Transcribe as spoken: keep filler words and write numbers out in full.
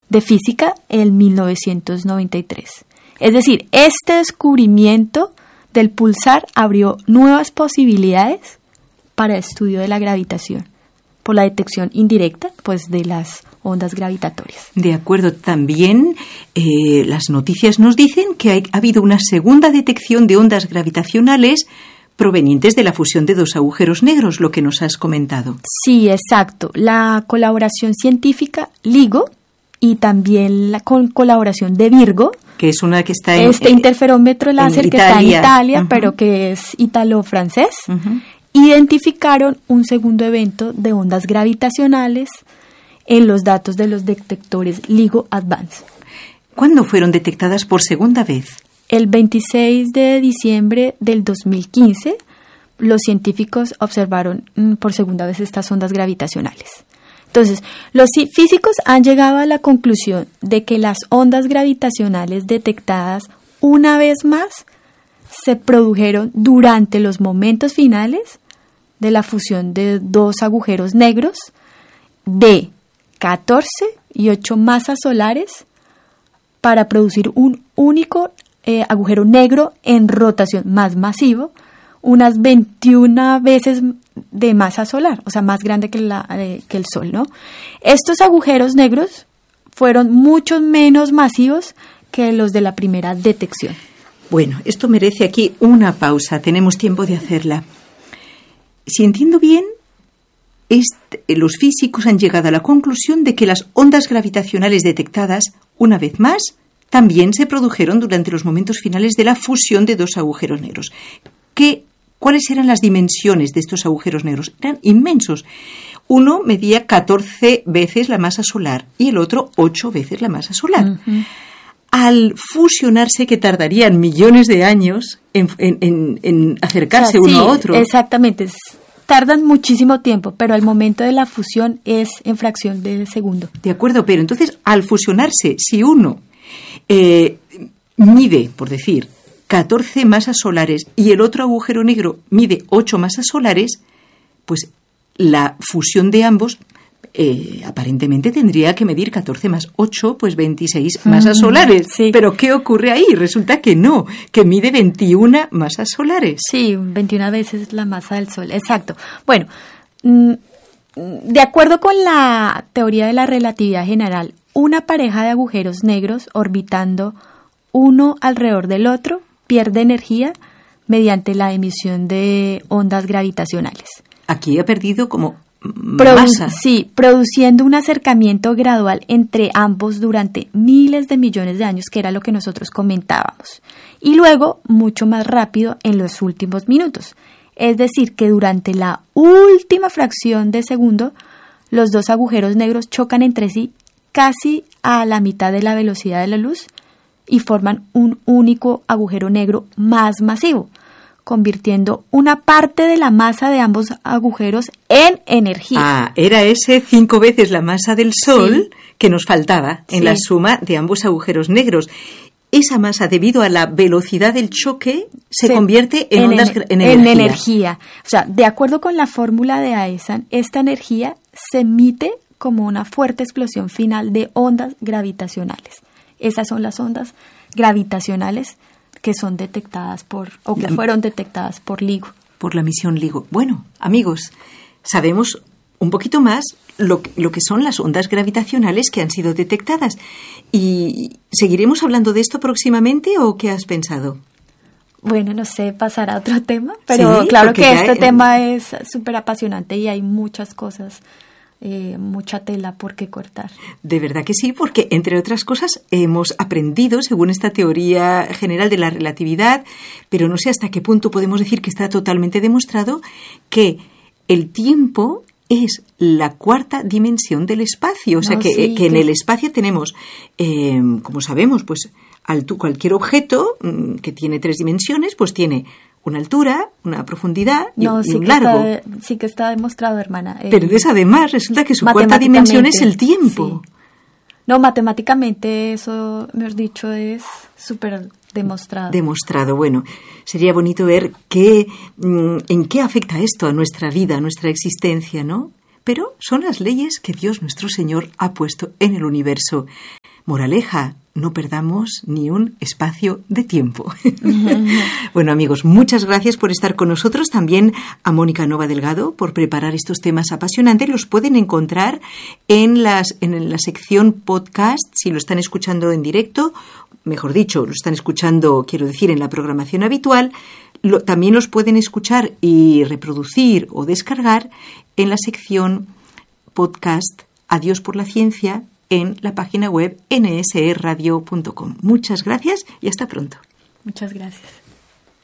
de física en mil novecientos noventa y tres. Es decir, este descubrimiento del pulsar abrió nuevas posibilidades para el estudio de la gravitación, por la detección indirecta, pues, de las ondas gravitatorias. De acuerdo. También eh, las noticias nos dicen que hay, ha habido una segunda detección de ondas gravitacionales provenientes de la fusión de dos agujeros negros, lo que nos has comentado. Sí, exacto. La colaboración científica LIGO y también la con colaboración de Virgo, que es una que está en este interferómetro láser que está en Italia, uh-huh. pero que es italo-francés, uh-huh. identificaron un segundo evento de ondas gravitacionales en los datos de los detectores LIGO Advance. ¿Cuándo fueron detectadas por segunda vez? El veintiséis de diciembre del dos mil quince, los científicos observaron mm, por segunda vez estas ondas gravitacionales. Entonces, los físicos han llegado a la conclusión de que las ondas gravitacionales detectadas una vez más se produjeron durante los momentos finales de la fusión de dos agujeros negros de catorce y ocho masas solares para producir un único eh, agujero negro en rotación más masivo, unas veintiuna veces de masa solar, o sea, más grande que, la, eh, que el Sol, ¿no? Estos agujeros negros fueron mucho menos masivos que los de la primera detección. Bueno, esto merece aquí una pausa, tenemos tiempo de hacerla. Si entiendo bien, este, los físicos han llegado a la conclusión de que las ondas gravitacionales detectadas, una vez más, también se produjeron durante los momentos finales de la fusión de dos agujeros negros. ¿Qué, ¿Cuáles eran las dimensiones de estos agujeros negros? Eran inmensos. Uno medía catorce veces la masa solar y el otro ocho veces la masa solar. Uh-huh. Al fusionarse, que tardarían millones de años en, en, en, en acercarse o sea, uno sí, a otro. Exactamente. Tardan muchísimo tiempo, pero al momento de la fusión es en fracción de segundo. De acuerdo, pero entonces al fusionarse, si uno eh, mide, por decir, catorce masas solares y el otro agujero negro mide ocho masas solares, pues la fusión de ambos eh, aparentemente tendría que medir catorce más ocho, pues veintiséis mm, masas solares. Sí. Pero ¿qué ocurre ahí? Resulta que no, que mide veintiuna masas solares. Sí, veintiuna veces la masa del Sol, exacto. Bueno, de acuerdo con la teoría de la relatividad general, una pareja de agujeros negros orbitando uno alrededor del otro pierde energía mediante la emisión de ondas gravitacionales. Aquí ha perdido como Produ- masa. Sí, produciendo un acercamiento gradual entre ambos durante miles de millones de años, que era lo que nosotros comentábamos, y luego mucho más rápido en los últimos minutos. Es decir, que durante la última fracción de segundo, los dos agujeros negros chocan entre sí casi a la mitad de la velocidad de la luz y forman un único agujero negro más masivo, convirtiendo una parte de la masa de ambos agujeros en energía. Ah, era ese cinco veces la masa del Sol sí. que nos faltaba en sí. la suma de ambos agujeros negros. Esa masa, debido a la velocidad del choque, se, se convierte en, en, ondas, en, en energía. En energía. O sea, de acuerdo con la fórmula de Einstein, esta energía se emite como una fuerte explosión final de ondas gravitacionales. Esas son las ondas gravitacionales que son detectadas por, o que fueron detectadas por LIGO. Por la misión LIGO. Bueno, amigos, sabemos un poquito más lo, lo que son las ondas gravitacionales que han sido detectadas. ¿Y seguiremos hablando de esto próximamente o qué has pensado? Bueno, no sé, pasar a otro tema, pero sí, claro que este hay... tema es súper apasionante y hay muchas cosas. Eh, mucha tela por qué cortar. De verdad que sí, porque entre otras cosas hemos aprendido, según esta teoría general de la relatividad, pero no sé hasta qué punto podemos decir que está totalmente demostrado, que el tiempo es la cuarta dimensión del espacio. O sea, no, que, sí, que en que... el espacio tenemos, eh, como sabemos, pues alto, cualquier objeto mmm, que tiene tres dimensiones, pues tiene una altura, una profundidad y, no, y sí un que largo. Está, sí que está demostrado, hermana. Eh, Pero entonces además resulta que su cuarta dimensión es el tiempo. Sí. No, matemáticamente eso, mejor dicho, es súper demostrado. Demostrado, bueno. Sería bonito ver qué, en qué afecta esto a nuestra vida, a nuestra existencia, ¿no? Pero son las leyes que Dios nuestro Señor ha puesto en el universo. Moraleja, no perdamos ni un espacio de tiempo. Bueno, amigos, muchas gracias por estar con nosotros. También a Mónica Nova Delgado por preparar estos temas apasionantes. Los pueden encontrar en, las, en la sección podcast, si lo están escuchando en directo, mejor dicho, lo están escuchando, quiero decir, en la programación habitual. Lo, también los pueden escuchar y reproducir o descargar en la sección podcast Adiós por la Ciencia, en la página web ene ese e radio punto com. Muchas gracias y hasta pronto. Muchas gracias.